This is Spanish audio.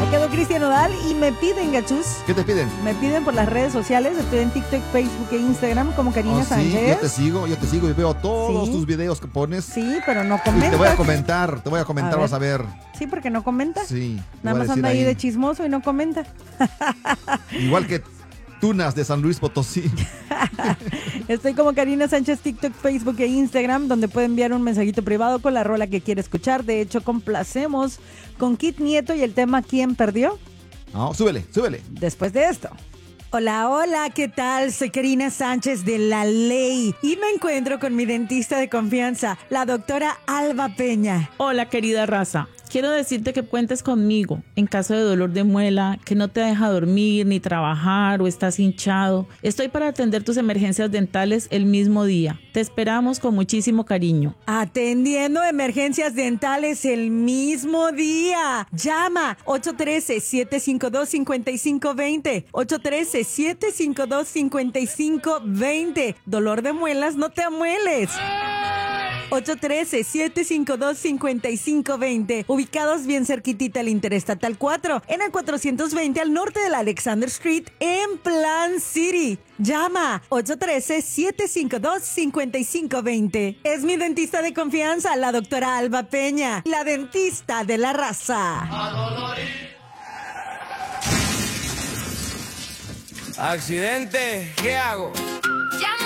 Me quedó Cristian Nodal y me piden, gachus. ¿Qué te piden? Me piden por las redes sociales. Estoy en TikTok, Facebook e Instagram como Karina Sí, Sánchez. yo te sigo y veo todos Sí. tus videos que pones. Sí, pero no Y comentas. te voy a comentar, A vas a ver. Sí, porque no comenta. Sí. Nada voy a más decir anda ahí de chismoso y no comenta. Igual que Tunas de San Luis Potosí. Estoy como Karina Sánchez, TikTok, Facebook e Instagram, donde puede enviar un mensajito privado con la rola que quiere escuchar. De hecho, complacemos con Kit Nieto y el tema ¿Quién perdió? No, súbele. Después de esto. Hola, hola, ¿qué tal? Soy Karina Sánchez de La Ley y me encuentro con mi dentista de confianza, la doctora Alba Peña. Hola, querida raza. Quiero decirte que cuentes conmigo en caso de dolor de muela, que no te deja dormir ni trabajar o estás hinchado. Estoy para atender tus emergencias dentales el mismo día. Te esperamos con muchísimo cariño. Atendiendo emergencias dentales el mismo día. Llama 813-752-5520. 813-752-5520. Dolor de muelas, no te amueles. 813-752-5520. Ubicados bien cerquitita al Interestatal 4, en el 420 al norte de la Alexander Street, en Plan City. Llama 813-752-5520. Es mi dentista de confianza, la doctora Alba Peña, la dentista de la raza. Accidente, ¿qué hago? Llama